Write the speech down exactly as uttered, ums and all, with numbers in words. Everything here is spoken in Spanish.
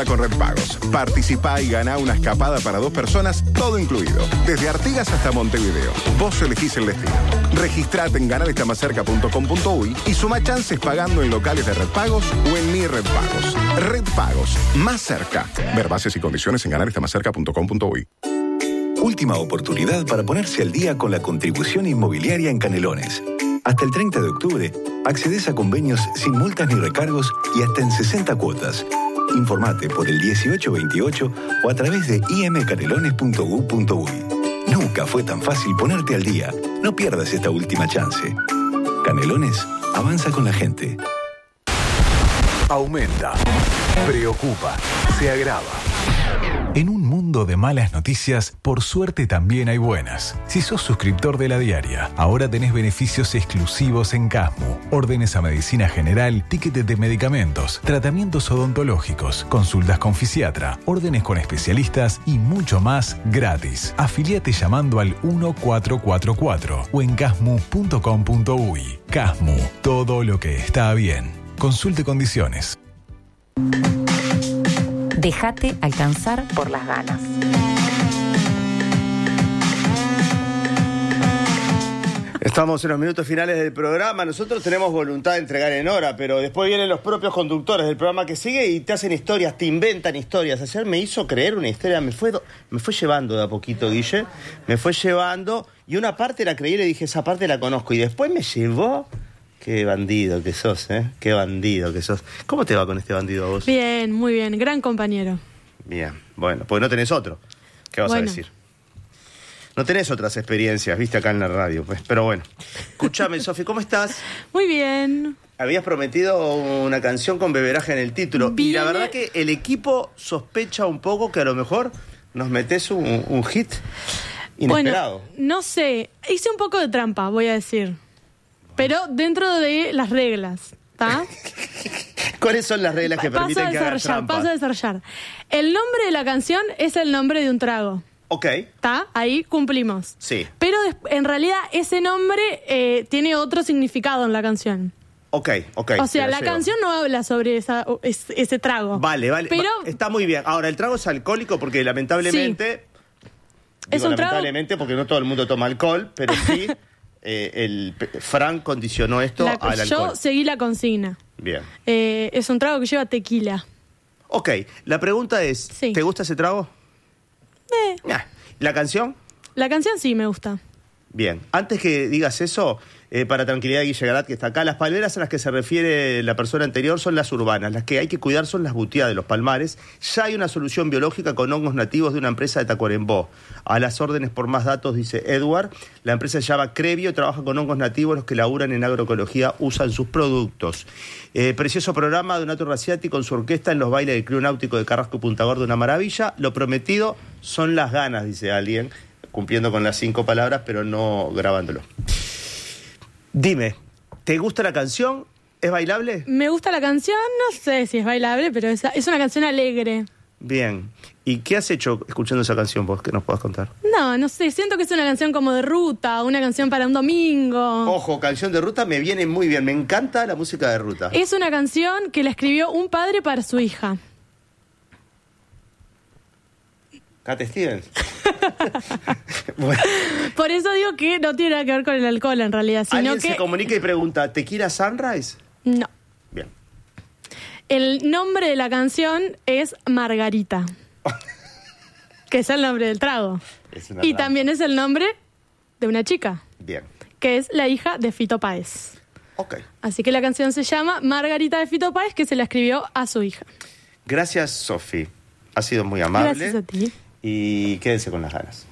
disfruta con Red Pagos. Participá y ganá una escapada para dos personas, todo incluido. Desde Artigas hasta Montevideo. Vos elegís el destino. Registrate en ganar está más cerca punto com punto uy y suma chances pagando en locales de Red Pagos o en Mi Red Pagos. Red Pagos, más cerca. Ver bases y condiciones en ganar está más cerca punto com punto uy. Última oportunidad para ponerse al día con la contribución inmobiliaria en Canelones. Hasta el treinta de octubre, accedes a convenios sin multas ni recargos y hasta en sesenta cuotas. Informate por el dieciocho veintiocho o a través de i m canelones punto gov punto uy. Nunca fue tan fácil ponerte al día. No pierdas esta última chance. Canelones, avanza con la gente. Aumenta, preocupa, se agrava. En un mundo de malas noticias, por suerte también hay buenas. Si sos suscriptor de La Diaria, ahora tenés beneficios exclusivos en Casmu. Órdenes a medicina general, tickets de medicamentos, tratamientos odontológicos, consultas con fisiatra, órdenes con especialistas y mucho más gratis. Afiliate llamando al uno cuatro cuatro cuatro o en casmu punto com punto uy. Casmu, todo lo que está bien. Consulte condiciones. Déjate alcanzar por las ganas. Estamos en los minutos finales del programa. Nosotros tenemos voluntad de entregar en hora, pero después vienen los propios conductores del programa que sigue y te hacen historias, te inventan historias. Ayer me hizo creer una historia, me fue, me fue llevando de a poquito, Guille, me fue llevando, y una parte la creí y le dije, esa parte la conozco, y después me llevó... Qué bandido que sos, ¿eh? Qué bandido que sos. ¿Cómo te va con este bandido a vos? Bien, muy bien. Gran compañero. Bien, bueno, porque no tenés otro. ¿Qué vas bueno. a decir? No tenés otras experiencias, viste, acá en la radio, pues. Pero bueno. Escúchame, Sofi, ¿cómo estás? Muy bien. Habías prometido una canción con beberaje en el título. Viene... Y la verdad que el equipo sospecha un poco que a lo mejor nos metés un, un hit inesperado. Bueno, no sé. Hice un poco de trampa, voy a decir. Pero dentro de las reglas, ¿está? ¿Cuáles son las reglas que paso permiten que hagas trampa? Paso a desarrollar. El nombre de la canción es el nombre de un trago. Ok. ¿Está? Ahí cumplimos. Sí. Pero en realidad ese nombre eh, tiene otro significado en la canción. Ok, ok. O sea, la llevo. canción no habla sobre esa, ese, ese trago. Vale, vale. Pero Va, está muy bien. Ahora, el trago es alcohólico porque lamentablemente... Sí. ¿Es digo, un trago? lamentablemente porque no todo el mundo toma alcohol, pero sí... Eh, el Fran condicionó esto la, al alcohol. Yo seguí la consigna. Bien. Eh, es un trago que lleva tequila. Ok, la pregunta es, sí. ¿te gusta ese trago? Eh. Nah. ¿La canción? La canción sí me gusta. Bien, antes que digas eso, eh, para tranquilidad de Guille Garat, que está acá, las palmeras a las que se refiere la persona anterior son las urbanas. Las que hay que cuidar son las butías de los palmares. Ya hay una solución biológica con hongos nativos de una empresa de Tacuarembó. A las órdenes por más datos, dice Edward. La empresa se llama Crevio, trabaja con hongos nativos. Los que laburan en agroecología usan sus productos. Eh, precioso programa, Donato Raciati con su orquesta en los bailes del Club Náutico de Carrasco y Punta Gorda, una maravilla. Lo prometido son las ganas, dice alguien, cumpliendo con las cinco palabras, pero no grabándolo. Dime, ¿te gusta la canción? ¿Es bailable? Me gusta la canción, no sé si es bailable, pero es, es una canción alegre. Bien. ¿Y qué has hecho escuchando esa canción vos, que nos puedas contar? No, no sé, siento que es una canción como de ruta, una canción para un domingo. Ojo, canción de ruta me viene muy bien, me encanta la música de ruta. Es una canción que la escribió un padre para su hija. Cat Stevens. Bueno. Por eso digo que no tiene nada que ver con el alcohol en realidad, sino ¿Alguien que... se comunica y pregunta, ¿Tequila Sunrise? No. Bien. El nombre de la canción es Margarita, que es el nombre del trago. Es una y trampa. también es el nombre de una chica, Bien. que es la hija de Fito Páez. Ok. Así que la canción se llama Margarita de Fito Páez, que se la escribió a su hija. Gracias, Sofi. Ha sido muy amable. Gracias a ti. Y quédense con las ganas.